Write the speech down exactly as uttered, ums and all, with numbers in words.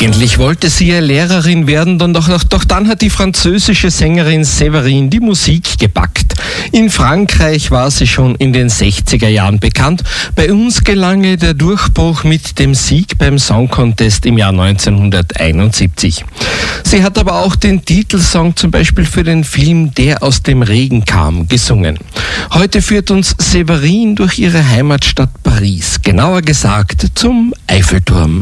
Eigentlich wollte sie ja Lehrerin werden, doch, doch, doch dann hat die französische Sängerin Séverine die Musik gepackt. In Frankreich war sie schon in den sechziger Jahren bekannt. Bei uns gelang ihr der Durchbruch mit dem Sieg beim Song Contest im Jahr neunzehnhunderteinundsiebzig. Sie hat aber auch den Titelsong zum Beispiel für den Film Der aus dem Regen kam gesungen. Heute führt uns Séverine durch ihre Heimatstadt Paris, genauer gesagt zum Eiffelturm.